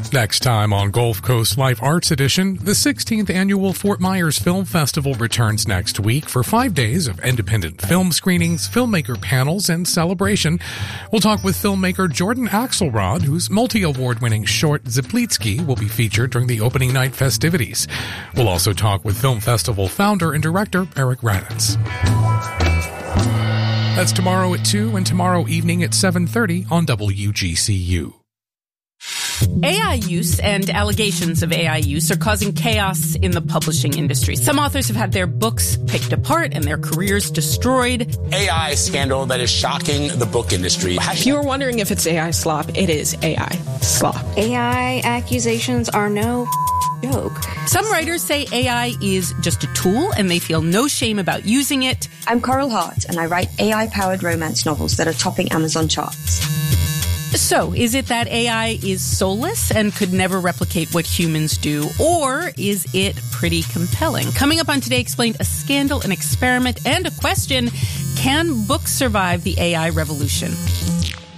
Next time on Gulf Coast Life Arts Edition, the 16th annual Fort Myers Film Festival returns next week for 5 days of independent film screenings, filmmaker panels, and celebration. We'll talk with filmmaker Jordan Axelrod, whose multi-award-winning short Zaplitsky will be featured during the opening night festivities. We'll also talk with film festival founder and director Eric Raditz. That's tomorrow at 2 and tomorrow evening at 7:30 on WGCU. AI use and allegations of AI use are causing chaos in the publishing industry. Some authors have had their books picked apart and their careers destroyed. AI scandal that is shocking the book industry. If you were wondering if it's AI slop, it is AI slop. AI accusations are no joke. Some writers say AI is just a tool and they feel no shame about using it. I'm Coral Hart and I write AI-powered romance novels that are topping Amazon charts. So, is it that AI is soulless and could never replicate what humans do, or is it pretty compelling? Coming up on Today Explained, a scandal, an experiment, and a question: can books survive the AI revolution?